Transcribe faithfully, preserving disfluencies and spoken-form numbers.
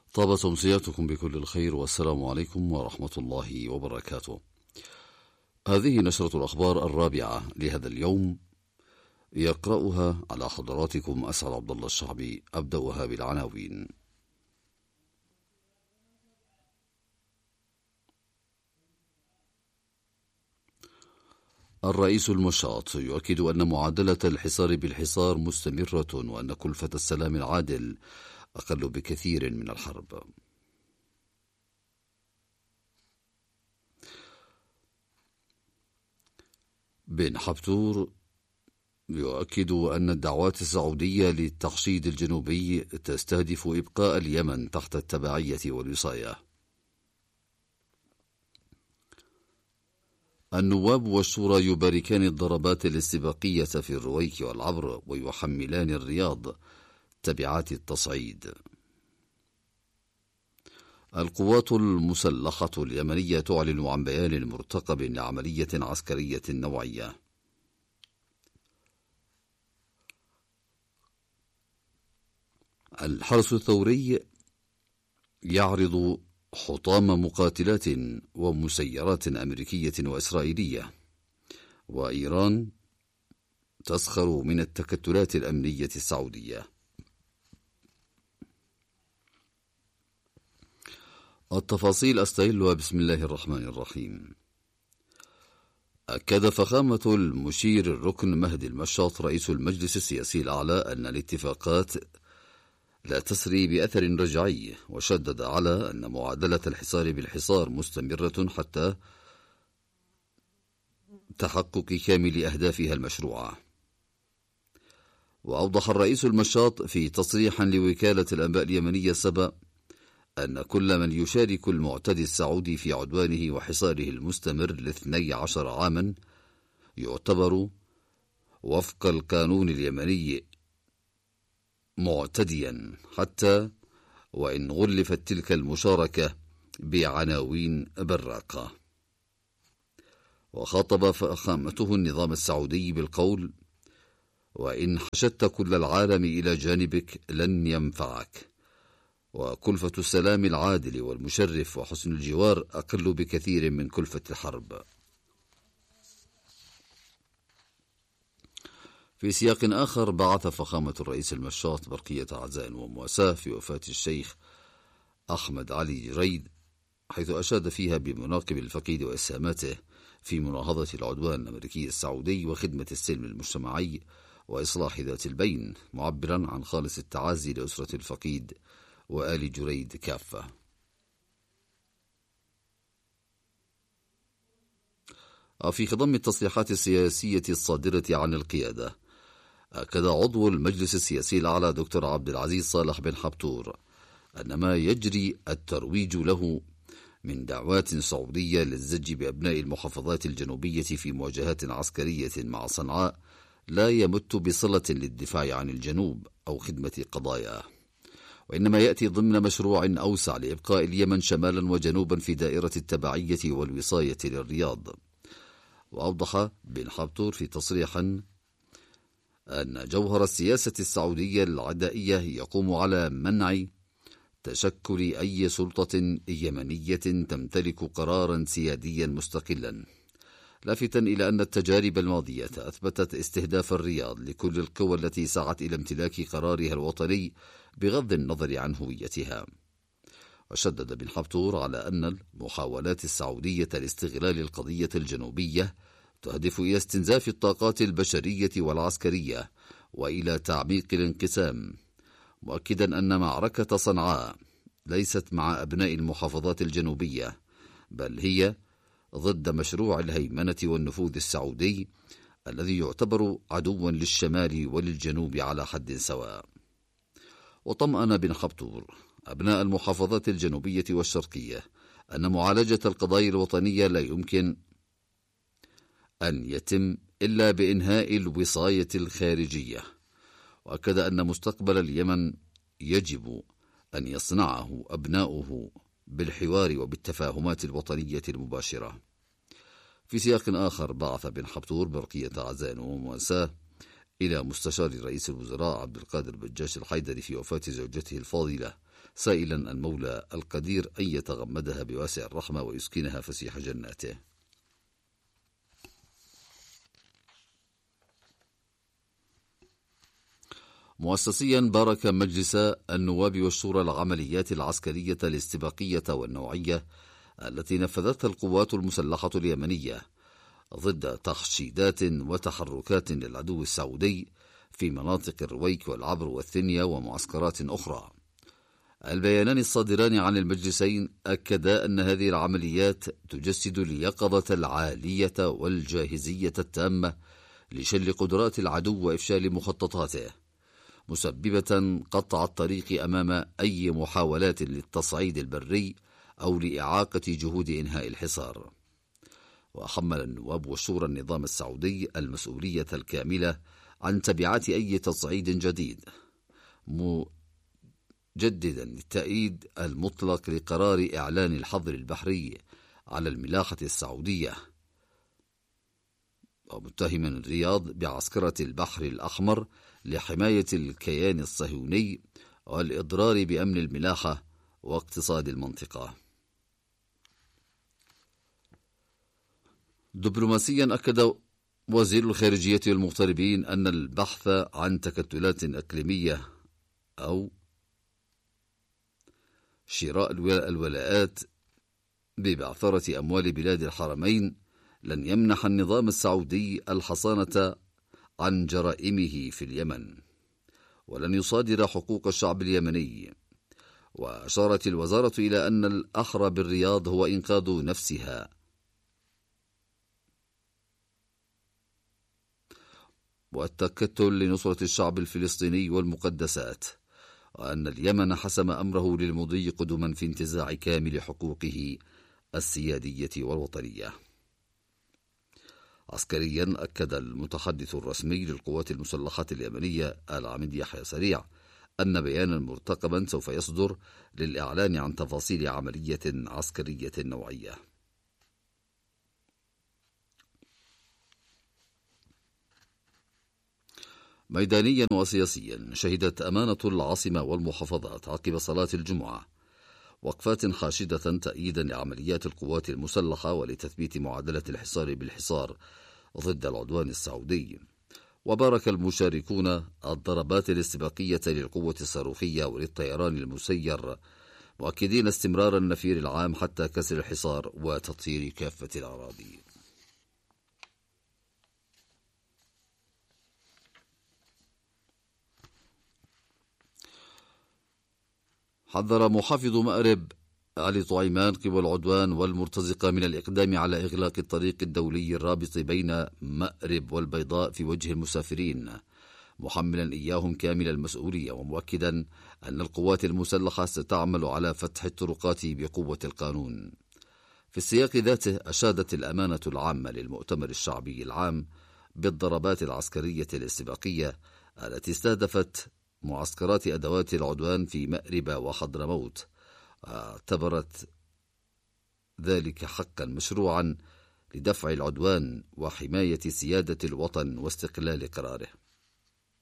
طابت أمسياتكم بكل الخير، والسلام عليكم ورحمة الله وبركاته. هذه نشرة الأخبار الرابعة لهذا اليوم، يقرأها على حضراتكم أسعد عبد الله الشعبي. أبدأها بالعناوين. الرئيس المشاط يؤكد أن معادلة الحصار بالحصار مستمرة، وأن كلفة السلام العادل أقل بكثير من الحرب. بن حبتور يؤكد أن الدعوات السعودية للتحشيد الجنوبي تستهدف إبقاء اليمن تحت التبعية والوصاية. النواب والشورى يباركان الضربات الاستباقية في الرويك والعبر، ويحملان الرياض تبعات التصعيد. القوات المسلحة اليمنية تعلن عن بيان مرتقب لعملية عسكرية نوعية. الحرس الثوري يعرض حطام مقاتلات ومسيرات أمريكية وإسرائيلية، وإيران تسخر من التكتلات الأمنية السعودية. التفاصيل أستهلها بسم الله الرحمن الرحيم. أكد فخامة المشير الركن مهدي المشاط رئيس المجلس السياسي الأعلى أن الاتفاقات لا تسري بأثر رجعي، وشدد على أن معادلة الحصار بالحصار مستمرة حتى تحقق كامل أهدافها المشروعة. وأوضح الرئيس المشاط في تصريح لوكالة الأنباء اليمنية سبأ أن كل من يشارك المعتدي السعودي في عدوانه وحصاره المستمر لاثني عشر عاما يعتبر وفق القانون اليمني معتديا، حتى وإن غلفت تلك المشاركة بعناوين براقة. وخاطب فخامته النظام السعودي بالقول: وإن حشدت كل العالم إلى جانبك لن ينفعك، وكلفة السلام العادل والمشرف وحسن الجوار أقل بكثير من كلفة الحرب. في سياق آخر، بعث فخامة الرئيس المشاط برقية عزاء ومواساة في وفاة الشيخ أحمد علي جريد، حيث أشاد فيها بمناقب الفقيد وإسهاماته في مناهضة العدوان الأمريكي السعودي وخدمة السلم المجتمعي وإصلاح ذات البين، معبرا عن خالص التعازي لأسرة الفقيد وآل جريد كافة. في خضم التصريحات السياسية الصادرة عن القيادة، أكد عضو المجلس السياسي الأعلى دكتور عبد العزيز صالح بن حبتور أن ما يجري الترويج له من دعوات سعودية للزج بأبناء المحافظات الجنوبية في مواجهات عسكرية مع صنعاء لا يمت بصلة للدفاع عن الجنوب أو خدمة قضاياه، وإنما يأتي ضمن مشروع أوسع لإبقاء اليمن شمالا وجنوبا في دائرة التبعية والوصاية للرياض. وأوضح بن حبتور في تصريح أن جوهر السياسة السعودية العدائية يقوم على منع تشكل أي سلطة يمنية تمتلك قرارا سياديا مستقلا، لافتا إلى أن التجارب الماضية أثبتت استهداف الرياض لكل القوى التي سعت إلى امتلاك قرارها الوطني بغض النظر عن هويتها. وشدد بن حبتور على أن المحاولات السعودية لاستغلال القضية الجنوبية تهدف إلى استنزاف الطاقات البشرية والعسكرية وإلى تعميق الانقسام، مؤكدا أن معركة صنعاء ليست مع أبناء المحافظات الجنوبية، بل هي ضد مشروع الهيمنة والنفوذ السعودي الذي يعتبر عدوا للشمال وللجنوب على حد سواء. وطمأن بن حبتور أبناء المحافظات الجنوبية والشرقية أن معالجة القضايا الوطنية لا يمكن أن يتم إلا بإنهاء الوصاية الخارجية، وأكد أن مستقبل اليمن يجب أن يصنعه أبناؤه بالحوار وبالتفاهمات الوطنية المباشرة. في سياق آخر، بعث بن حبتور برقية عزاء ومواساة إلى مستشار رئيس الوزراء عبد القادر بجاش الحيدري في وفاة زوجته الفاضلة، سائلا المولى القدير أن يتغمدها بواسع الرحمة ويسكنها فسيح جناته. مؤسسيا بارك مجلس النواب والشورى العمليات العسكرية الاستباقية والنوعية التي نفذتها القوات المسلحة اليمنية ضد تخشيدات وتحركات للعدو السعودي في مناطق الرويك والعبر والثنية ومعسكرات أخرى. البيانان الصادران عن المجلسين أكدا أن هذه العمليات تجسد اليقظة العالية والجاهزية التامة لشل قدرات العدو وإفشال مخططاته، مسببة قطع الطريق أمام أي محاولات للتصعيد البري أو لإعاقة جهود إنهاء الحصار. وحمل النواب والشورى النظام السعودي المسؤولية الكاملة عن تبعات أي تصعيد جديد، مجددا التأييد المطلق لقرار إعلان الحظر البحري على الملاحة السعودية، ومتهما الرياض بعسكرة البحر الأحمر لحماية الكيان الصهيوني والإضرار بأمن الملاحة واقتصاد المنطقة. دبلوماسيا أكد وزير الخارجية والمغتربين أن البحث عن تكتلات إقليمية أو شراء الولاءات ببعثرة أموال بلاد الحرمين لن يمنح النظام السعودي الحصانة عن جرائمه في اليمن، ولن يصادر حقوق الشعب اليمني. وأشارت الوزارة إلى أن الأحرى بالرياض هو إنقاذ نفسها والتكتل لنصرة الشعب الفلسطيني والمقدسات، وأن اليمن حسم أمره للمضي قدما في انتزاع كامل حقوقه السيادية والوطنية. عسكريا أكد المتحدث الرسمي للقوات المسلحة اليمنية العميد يحيى سريع أن بيانا مرتقبا سوف يصدر للإعلان عن تفاصيل عملية عسكرية نوعية. ميدانيا وسياسيا، شهدت أمانة العاصمة والمحافظات عقب صلاة الجمعة وقفات حاشدة تأييدا لعمليات القوات المسلحة ولتثبيت معادلة الحصار بالحصار ضد العدوان السعودي. وبارك المشاركون الضربات الاستباقية للقوة الصاروخية وللطيران المسير، مؤكدين استمرار النفير العام حتى كسر الحصار وتطهير كافة الأراضي. حذر محافظ مأرب علي طعيمان قوى العدوان والمرتزقة من الإقدام على إغلاق الطريق الدولي الرابط بين مأرب والبيضاء في وجه المسافرين، محملا إياهم كامل المسؤولية، ومؤكدا أن القوات المسلحة ستعمل على فتح الطرقات بقوة القانون. في السياق ذاته أشادت الأمانة العامة للمؤتمر الشعبي العام بالضربات العسكرية الاستباقية التي استهدفت معسكرات أدوات العدوان في مأرب وحضرموت، اعتبرت ذلك حقا مشروعا لدفع العدوان وحماية سيادة الوطن واستقلال قراره.